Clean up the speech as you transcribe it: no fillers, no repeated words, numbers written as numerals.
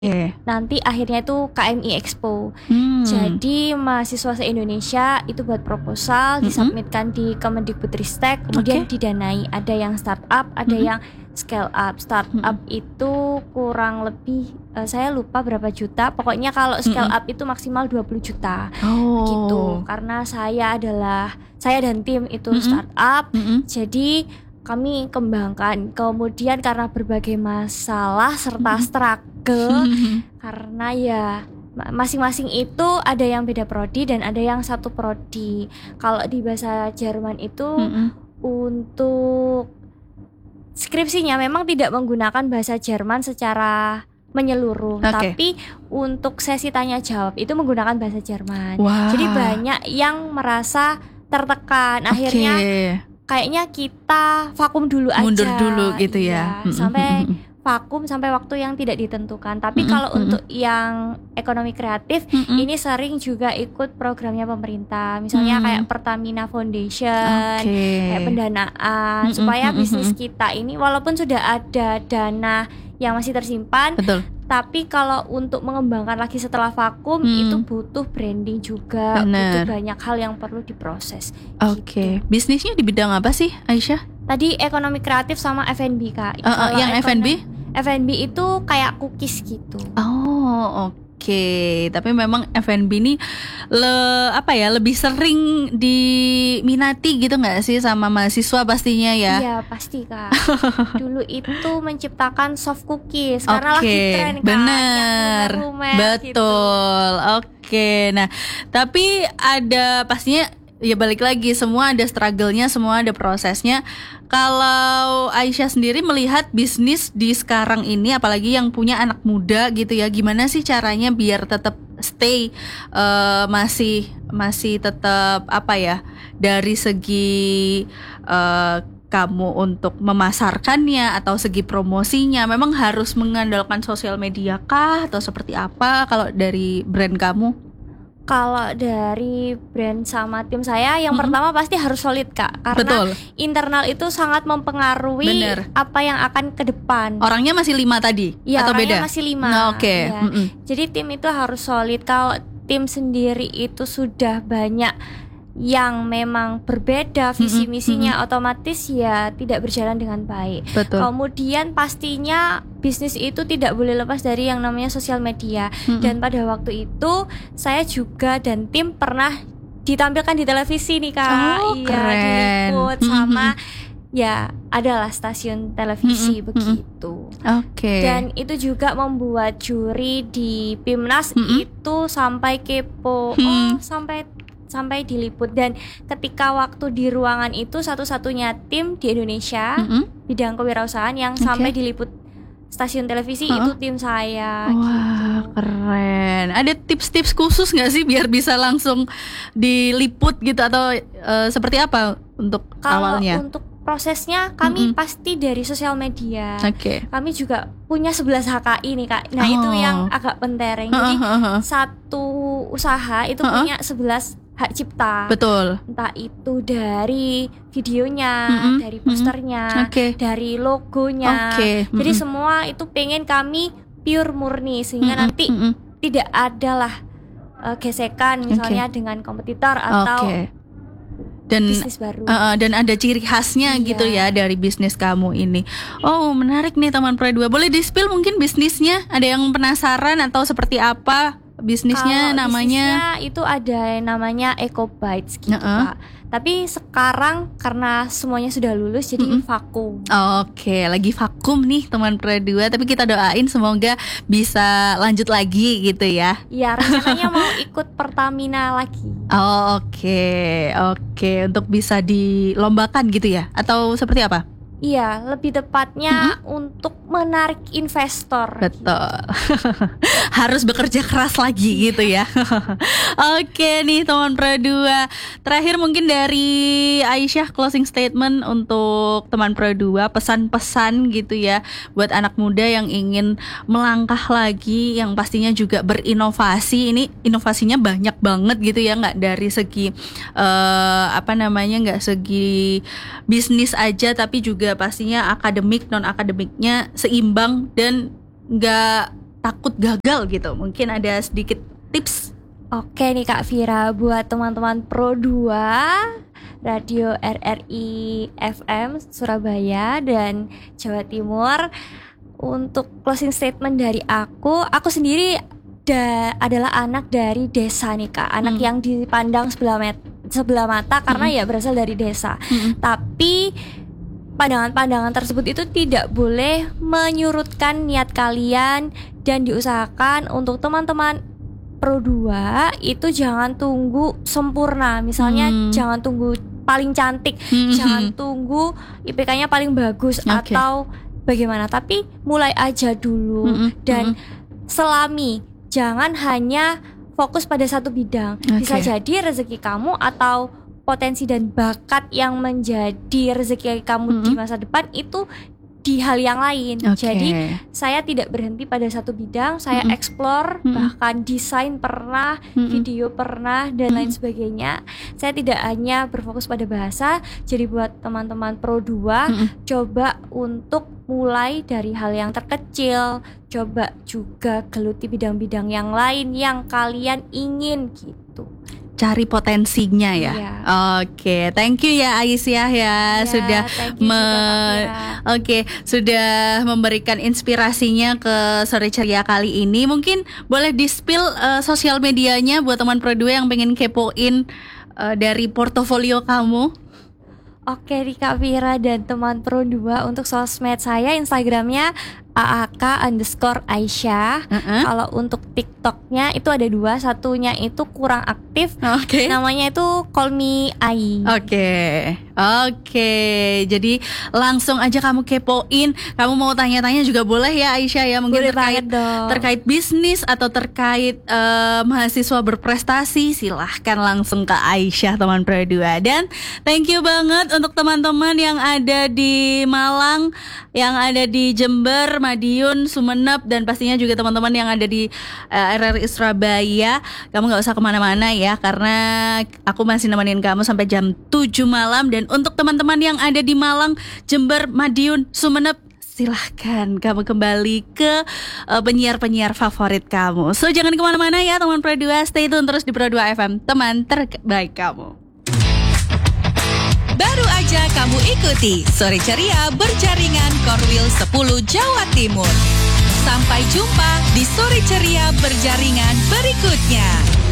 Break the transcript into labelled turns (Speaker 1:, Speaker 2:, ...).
Speaker 1: nanti akhirnya itu KMI Expo. Jadi mahasiswa se-Indonesia itu buat proposal, disubmitkan di Kemendikbudristek, kemudian didanai. Ada yang startup, ada yang scale up. Startup itu kurang lebih saya lupa berapa juta. Pokoknya kalau scale up itu maksimal 20 juta. Gitu. Karena saya dan tim itu startup. Jadi kami kembangkan. Kemudian karena berbagai masalah serta struggle karena ya masing-masing itu ada yang beda prodi dan ada yang satu prodi. Kalau di bahasa Jerman itu untuk skripsinya memang tidak menggunakan bahasa Jerman secara menyeluruh, tapi untuk sesi tanya jawab itu menggunakan bahasa Jerman. Jadi banyak yang merasa tertekan. Akhirnya kayaknya kita vakum dulu aja,
Speaker 2: mundur dulu gitu ya,
Speaker 1: sampai vakum sampai waktu yang tidak ditentukan. Tapi kalau untuk yang ekonomi kreatif ini sering juga ikut programnya pemerintah, misalnya kayak Pertamina Foundation, kayak pendanaan supaya bisnis kita ini walaupun sudah ada dana yang masih tersimpan, tapi kalau untuk mengembangkan lagi setelah vakum itu butuh branding juga, butuh banyak hal yang perlu diproses. Gitu.
Speaker 2: Bisnisnya di bidang apa sih, Aisyah?
Speaker 1: Tadi ekonomi kreatif sama F&B, Kak.
Speaker 2: Yang F&B?
Speaker 1: F&B itu kayak cookies gitu.
Speaker 2: Tapi memang F&B ini lebih sering diminati gitu nggak sih sama mahasiswa pastinya ya?
Speaker 1: Iya pasti, Kak. Dulu itu menciptakan soft cookies karena lagi tren kan.
Speaker 2: Bener, betul.
Speaker 1: Gitu.
Speaker 2: Nah tapi ada pastinya ya balik lagi, semua ada struggle-nya, semua ada prosesnya. Kalau Aisyah sendiri melihat bisnis di sekarang ini, apalagi yang punya anak muda gitu ya, gimana sih caranya biar tetap stay masih tetap dari segi kamu untuk memasarkannya atau segi promosinya memang harus mengandalkan sosial media kah atau seperti apa kalau dari brand kamu?
Speaker 1: Kalau dari brand sama tim saya yang pertama pasti harus solid, Kak, karena internal itu sangat mempengaruhi apa yang akan ke depan.
Speaker 2: Orangnya masih 5 tadi?
Speaker 1: Ya,
Speaker 2: atau
Speaker 1: orangnya
Speaker 2: beda?
Speaker 1: masih 5. Jadi tim itu harus solid. Kalau tim sendiri itu sudah banyak yang memang berbeda visi misinya, otomatis ya tidak berjalan dengan baik. Kemudian pastinya bisnis itu tidak boleh lepas dari yang namanya sosial media. Dan pada waktu itu saya juga dan tim pernah ditampilkan di televisi nih, Kak. Diliput sama ya adalah stasiun televisi begitu. Dan itu juga membuat juri di PIMNAS itu sampai kepo, sampai diliput. Dan ketika waktu di ruangan itu satu-satunya tim di Indonesia bidang kewirausahaan yang sampai diliput stasiun televisi itu tim saya.
Speaker 2: Wah, keren. Ada tips-tips khusus nggak sih biar bisa langsung diliput gitu atau seperti apa untuk awalnya?
Speaker 1: Untuk prosesnya kami pasti dari sosial media. Kami juga punya 11 HKI nih, Kak. Nah itu yang agak pentereng. Jadi satu usaha itu punya 11 hak cipta. Entah itu dari videonya, dari posternya, dari logonya. Jadi semua itu pengen kami pure murni sehingga nanti tidak adalah gesekan misalnya dengan kompetitor atau bisnis baru.
Speaker 2: Dan ada ciri khasnya gitu ya dari bisnis kamu ini. Oh, menarik nih teman Pro 2. Boleh di-spill mungkin bisnisnya? Ada yang penasaran atau seperti apa? Bisnisnya
Speaker 1: kalau
Speaker 2: namanya
Speaker 1: bisnisnya itu ada yang namanya EcoBites gitu, Kak. Tapi sekarang karena semuanya sudah lulus jadi vakum.
Speaker 2: Lagi vakum nih teman Pro 2. Tapi kita doain semoga bisa lanjut lagi gitu ya.
Speaker 1: Iya, rencananya mau ikut Pertamina lagi.
Speaker 2: Untuk bisa dilombakan gitu ya? Atau seperti apa?
Speaker 1: Iya, lebih tepatnya untuk menarik investor.
Speaker 2: Betul. Harus bekerja keras lagi gitu ya. Oke nih teman Pro 2. Terakhir mungkin dari Aisyah closing statement untuk teman Pro 2, pesan-pesan gitu ya buat anak muda yang ingin melangkah lagi, yang pastinya juga berinovasi. Ini inovasinya banyak banget gitu ya, nggak dari segi nggak segi bisnis aja, tapi juga pastinya akademik, non akademiknya seimbang dan nggak takut gagal gitu. Mungkin ada sedikit tips.
Speaker 1: Oke nih Kak Vira, buat teman-teman Pro 2 Radio RRI FM Surabaya dan Jawa Timur, untuk closing statement dari aku sendiri adalah anak dari desa nih Kak, anak yang dipandang sebelah mata karena ya berasal dari desa. Tapi pandangan-pandangan tersebut itu tidak boleh menyurutkan niat kalian, dan diusahakan untuk teman-teman Pro 2 itu jangan tunggu sempurna. Misalnya jangan tunggu paling cantik, jangan tunggu IPK-nya paling bagus atau bagaimana, tapi mulai aja dulu dan selami. Jangan hanya fokus pada satu bidang. Bisa jadi rezeki kamu atau potensi dan bakat yang menjadi rezeki kamu di masa depan itu di hal yang lain. Jadi saya tidak berhenti pada satu bidang, saya explore, bahkan desain pernah, video pernah, dan lain sebagainya. Saya tidak hanya berfokus pada bahasa. Jadi buat teman-teman Pro 2, coba untuk mulai dari hal yang terkecil, coba juga geluti bidang-bidang yang lain yang kalian ingin gitu.
Speaker 2: Cari potensinya ya. Oke, thank you ya Aisyah ya, sudah sudah memberikan inspirasinya ke Sore Ceria kali ini. Mungkin boleh di-spill sosial medianya buat teman Pro 2 yang pengen kepoin dari portofolio kamu.
Speaker 1: Oke Rika Vira dan teman Pro 2, untuk sosmed saya Instagramnya aak_Aisyah. Kalau untuk TikToknya itu ada 2, satunya itu kurang aktif, namanya itu Call Me Ai.
Speaker 2: Oke, jadi langsung aja kamu kepoin. Kamu mau tanya-tanya juga boleh ya Aisyah ya, mungkin terkait bisnis atau terkait mahasiswa berprestasi, silahkan langsung ke Aisyah teman Pro 2. Dan thank you banget untuk teman-teman yang ada di Malang, yang ada di Jember, Madiun, Sumeneb, dan pastinya juga teman-teman yang ada di RRI Surabaya. Kamu gak usah kemana-mana ya, karena aku masih nemenin kamu sampai jam 7 malam. Dan untuk teman-teman yang ada di Malang, Jember, Madiun, Sumeneb, silahkan kamu kembali ke penyiar-penyiar favorit kamu. So jangan kemana-mana ya teman Pro 2, stay tune terus di Pro 2 FM, teman terbaik kamu.
Speaker 3: Baru aja kamu ikuti Sore Ceria berjaringan Korwil 10 Jawa Timur. Sampai jumpa di Sore Ceria berjaringan berikutnya.